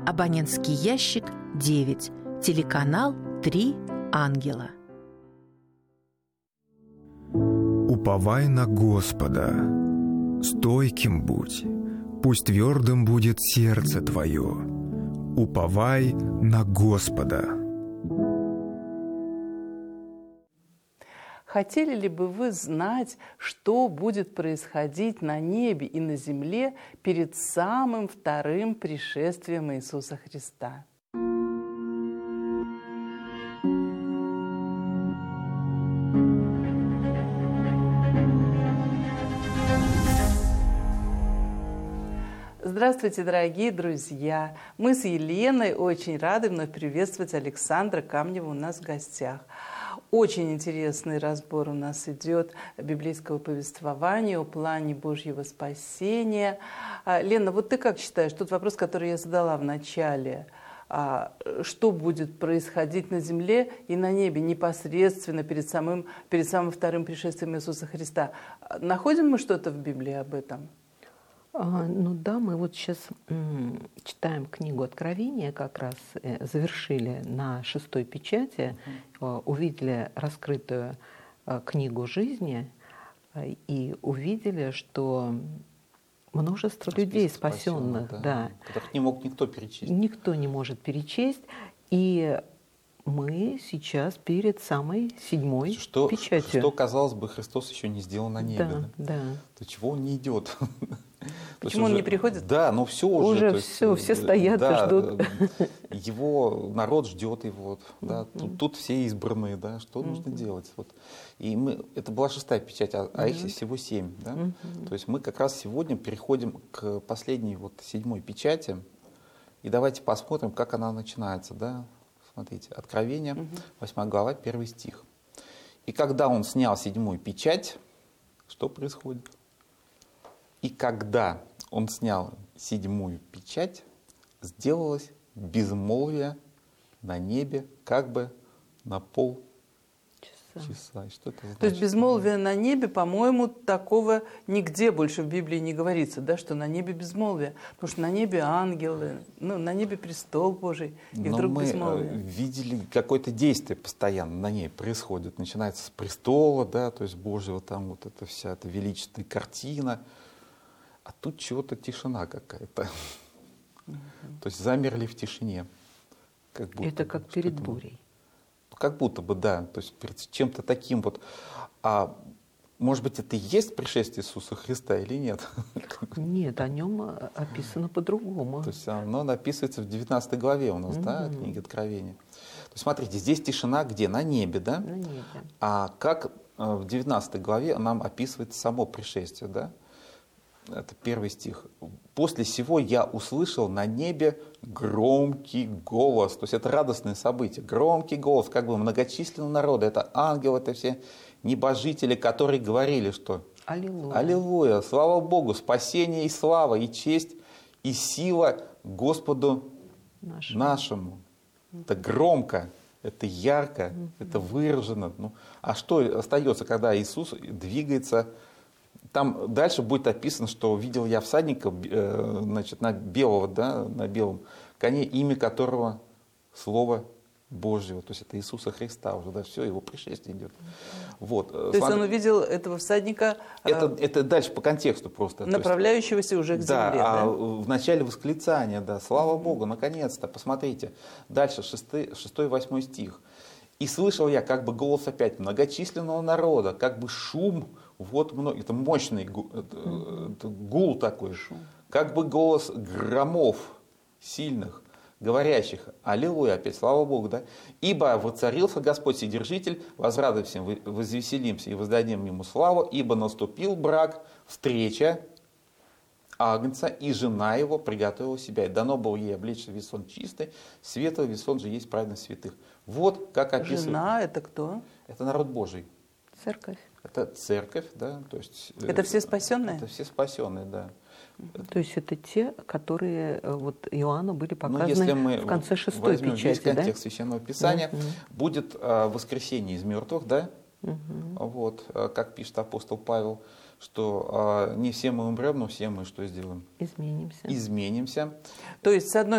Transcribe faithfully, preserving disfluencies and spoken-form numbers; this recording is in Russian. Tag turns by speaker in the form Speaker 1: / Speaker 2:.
Speaker 1: абонентский ящик девять, телеканал «Три ангела».
Speaker 2: Уповай на Господа, стойким будь, пусть твердым будет сердце твое. Уповай на Господа.
Speaker 3: Хотели ли бы вы знать, что будет происходить на небе и на земле перед самым вторым пришествием Иисуса Христа? Здравствуйте, дорогие друзья! Мы с Еленой очень рады вновь приветствовать Александра Камнева у нас в гостях. Очень интересный разбор у нас идет библейского повествования о плане Божьего спасения. Лена, вот ты как считаешь, тот вопрос, который я задала в начале, что будет происходить на земле и на небе непосредственно перед самым, перед самым вторым пришествием Иисуса Христа? Находим мы что-то в Библии об этом?
Speaker 4: А, ну да, мы вот сейчас м, читаем книгу Откровения, как раз э, завершили на шестой печати, э, увидели раскрытую э, книгу жизни э, и увидели, что множество
Speaker 5: Список
Speaker 4: людей спасенных,
Speaker 5: спасенных, да,
Speaker 4: да,
Speaker 5: которых не мог никто перечесть.
Speaker 4: Никто не может перечесть, и мы сейчас перед самой седьмой
Speaker 5: что,
Speaker 4: печатью.
Speaker 5: Что, казалось бы, Христос еще не сделал на небе.
Speaker 4: Да,
Speaker 5: да?
Speaker 4: да.
Speaker 5: То чего он не идет?
Speaker 3: Почему он
Speaker 5: уже,
Speaker 3: не приходит?
Speaker 5: Да, ну все уже.
Speaker 4: Уже
Speaker 5: есть,
Speaker 4: все, все стоят
Speaker 5: да,
Speaker 4: и ждут.
Speaker 5: Его народ ждет его. Да,
Speaker 4: Mm-hmm.
Speaker 5: тут, тут все избранные, да, что mm-hmm. нужно делать? Вот. И мы, это была шестая печать, а, а mm-hmm. их всего семь. Да? Mm-hmm. То есть мы как раз сегодня переходим к последней, вот, седьмой печати. И давайте посмотрим, как она начинается. Да? Смотрите, Откровение, mm-hmm. восьмая глава, первый стих. И когда он снял седьмую печать, что происходит? И когда он снял седьмую печать, сделалось безмолвие на небе как бы на полчаса. Часа. И что это значит?
Speaker 3: То есть безмолвие на небе, по-моему, такого нигде больше в Библии не говорится, да, что на небе безмолвие. Потому что на небе ангелы, ну, на небе престол Божий, и
Speaker 5: Но
Speaker 3: вдруг
Speaker 5: мы
Speaker 3: безмолвие.
Speaker 5: видели, какое-то действие постоянно на ней происходит. Начинается с престола, да, то есть Божьего, там вот эта вся эта величественная картина. А тут чего-то тишина какая-то. Uh-huh. То есть замерли в тишине. Как будто
Speaker 4: это как перед бурей.
Speaker 5: Как будто бы, да. То есть перед чем-то таким вот. А может быть, это и есть пришествие Иисуса Христа или нет?
Speaker 4: Нет, о нем описано по-другому.
Speaker 5: То есть оно написывается в девятнадцатой главе у нас, uh-huh. да, книги Откровения. То есть смотрите, здесь тишина где? На небе, да?
Speaker 4: На небе.
Speaker 5: А как в девятнадцатой главе нам описывается само пришествие, да? Это первый стих. «После сего я услышал на небе громкий голос». То есть это радостное событие. Громкий голос, как бы многочисленного народа. Это ангелы, это все небожители, которые говорили, что
Speaker 4: «Аллилуйя».
Speaker 5: «Аллилуйя! Слава Богу! Спасение и слава, и честь, и сила Господу нашему». нашему. Это громко, это ярко, mm-hmm. это выражено. Ну, а что остается, когда Иисус двигается? Там дальше будет описано, что видел я всадника, э, значит, на белого, да, на белом коне, имя которого Слово Божьего. То есть это Иисуса Христа уже, да, все, его пришествие идет. Вот.
Speaker 3: То есть он увидел этого всадника,
Speaker 5: это, это дальше по контексту просто.
Speaker 3: Направляющегося
Speaker 5: есть,
Speaker 3: уже к земле.
Speaker 5: Да,
Speaker 3: да?
Speaker 5: А в начале восклицания, да, слава Богу, наконец-то, посмотрите. Дальше шестой, шестой, восьмой стих. И слышал я как бы голос опять многочисленного народа, как бы шум, вот много, это мощный гул, это, это гул такой, как бы голос громов сильных, говорящих, аллилуйя, опять, слава Богу, да, ибо воцарился Господь Вседержитель, возрадуемся, возвеселимся и воздадим Ему славу, ибо наступил брак, встреча Агнца, и жена его приготовила себя, и дано было ей облечься в весон чистый, светлый весон же есть праведность святых. Вот как описывает.
Speaker 3: Жена — это кто?
Speaker 5: Это народ Божий.
Speaker 4: Церковь.
Speaker 5: Это церковь, да, то есть.
Speaker 3: Это все спасенные?
Speaker 5: Это все спасенные, да.
Speaker 4: То есть это те, которые вот Иоанну были показаны, ну,
Speaker 5: если мы
Speaker 4: в конце шестой
Speaker 5: возьмем
Speaker 4: печати,
Speaker 5: весь контекст
Speaker 4: да?
Speaker 5: Священного Писания,
Speaker 4: угу.
Speaker 5: будет а, воскресение из мертвых, да,
Speaker 4: угу.
Speaker 5: вот, а, как пишет апостол Павел, что а, не все мы умрем, но все мы что сделаем?
Speaker 4: Изменимся.
Speaker 5: Изменимся.
Speaker 3: То есть, с одной